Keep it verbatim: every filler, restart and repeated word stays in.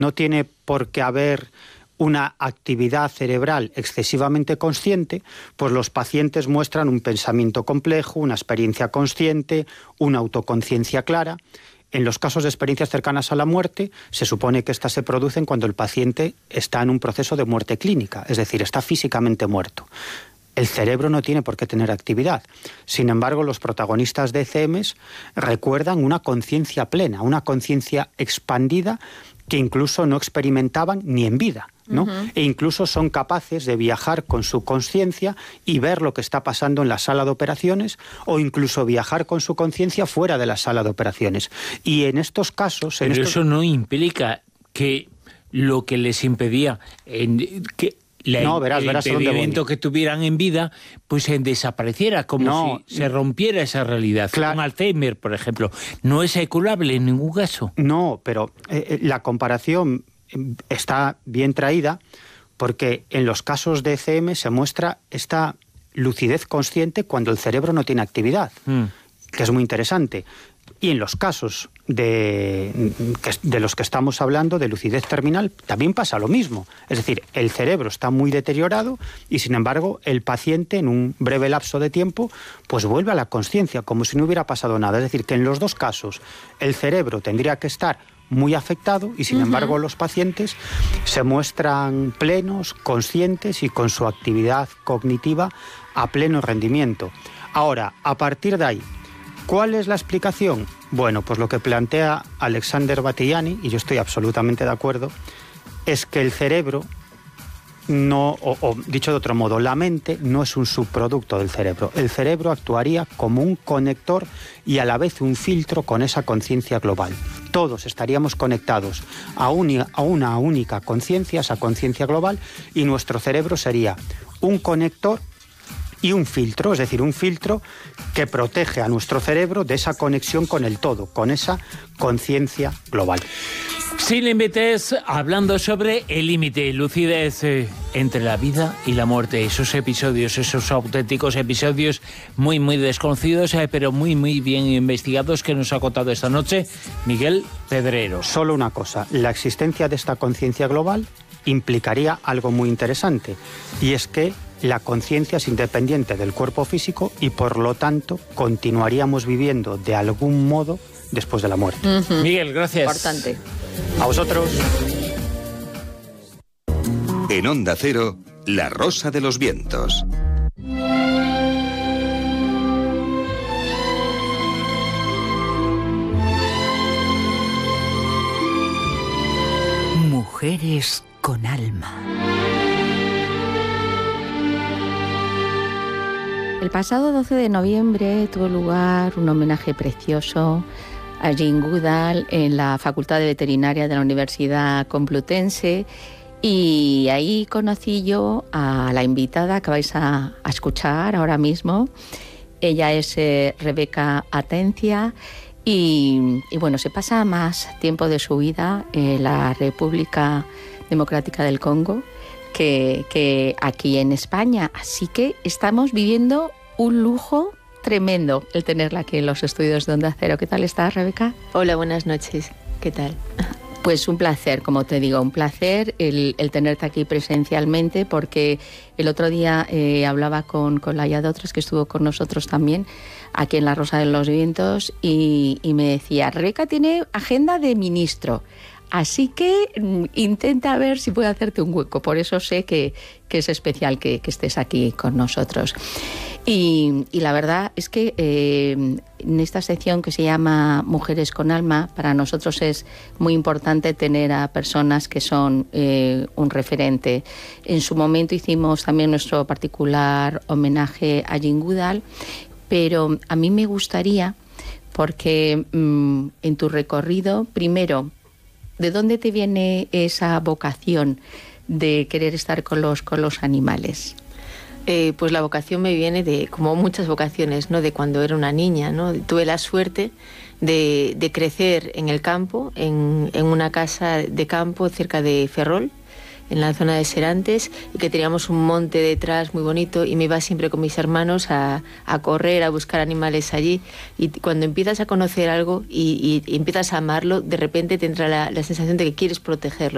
no tiene por qué haber una actividad cerebral excesivamente consciente, pues los pacientes muestran un pensamiento complejo, una experiencia consciente, una autoconciencia clara. En los casos de experiencias cercanas a la muerte, se supone que estas se producen cuando el paciente está en un proceso de muerte clínica, es decir, está físicamente muerto. El cerebro no tiene por qué tener actividad. Sin embargo, los protagonistas de E C Ms recuerdan una conciencia plena, una conciencia expandida que incluso no experimentaban ni en vida, ¿no? Uh-huh. E incluso son capaces de viajar con su conciencia y ver lo que está pasando en la sala de operaciones, o incluso viajar con su conciencia fuera de la sala de operaciones. Y en estos casos... En Pero estos... eso no implica que lo que les impedía... En, que La, no, verás, el verás impedimento que tuvieran en vida, pues en desapareciera, como no, si se rompiera esa realidad. Claro. Con Alzheimer, por ejemplo, no es eculable en ningún caso. No, pero eh, la comparación está bien traída, porque en los casos de E C M se muestra esta lucidez consciente cuando el cerebro no tiene actividad, mm. que es muy interesante. Y en los casos de, de los que estamos hablando, de lucidez terminal, también pasa lo mismo. Es decir, el cerebro está muy deteriorado y, sin embargo, el paciente, en un breve lapso de tiempo, pues vuelve a la consciencia, como si no hubiera pasado nada. Es decir, que en los dos casos el cerebro tendría que estar muy afectado y, sin uh-huh. embargo, los pacientes se muestran plenos, conscientes y con su actividad cognitiva a pleno rendimiento. Ahora, a partir de ahí, ¿cuál es la explicación? Bueno, pues lo que plantea Alexander Batthyány, y yo estoy absolutamente de acuerdo, es que el cerebro, no, o, o dicho de otro modo, la mente no es un subproducto del cerebro. El cerebro actuaría como un conector y a la vez un filtro con esa conciencia global. Todos estaríamos conectados a, un, a una única conciencia, esa conciencia global, y nuestro cerebro sería un conector y un filtro, es decir, un filtro que protege a nuestro cerebro de esa conexión con el todo, con esa conciencia global. Sin límites, hablando sobre el límite, lucidez eh, entre la vida y la muerte. Esos episodios, esos auténticos episodios muy, muy desconocidos, eh, pero muy, muy bien investigados, que nos ha contado esta noche Miguel Pedrero. Solo una cosa, la existencia de esta conciencia global implicaría algo muy interesante, y es que la conciencia es independiente del cuerpo físico y, por lo tanto, continuaríamos viviendo de algún modo después de la muerte. Uh-huh. Miguel, gracias. Importante. A vosotros. En Onda Cero, La Rosa de los Vientos. Mujeres con alma. El pasado doce de noviembre tuvo lugar un homenaje precioso a Jane Goodall en la Facultad de Veterinaria de la Universidad Complutense, y ahí conocí yo a la invitada que vais a, a escuchar ahora mismo. Ella es eh, Rebeca Atencia y, y bueno, se pasa más tiempo de su vida en la República Democrática del Congo Que, que aquí en España. Así que estamos viviendo un lujo tremendo el tenerla aquí en los estudios de Onda Cero. ¿Qué tal estás, Rebeca? Hola, buenas noches. ¿Qué tal? Pues un placer, como te digo, un placer el, el tenerte aquí presencialmente, porque el otro día eh, hablaba con, con Laia Dotres, que estuvo con nosotros también aquí en La Rosa de los Vientos, y, y me decía, Rebeca tiene agenda de ministro. Así que intenta ver si puede hacerte un hueco. Por eso sé que, que es especial que, que estés aquí con nosotros. Y, y la verdad es que eh, en esta sección que se llama Mujeres con Alma, para nosotros es muy importante tener a personas que son eh, un referente. En su momento hicimos también nuestro particular homenaje a Jane Goodall, pero a mí me gustaría, porque mmm, en tu recorrido, primero, ¿de dónde te viene esa vocación de querer estar con los, con los animales? Eh, pues la vocación me viene de, como muchas vocaciones, ¿no? De cuando era una niña, ¿no? Tuve la suerte de, de crecer en el campo, en, en una casa de campo cerca de Ferrol, en la zona de Serantes, y que teníamos un monte detrás muy bonito, y me iba siempre con mis hermanos a, a correr, a buscar animales allí. Y cuando empiezas a conocer algo y, y, y empiezas a amarlo, de repente te entra la, la sensación de que quieres protegerlo.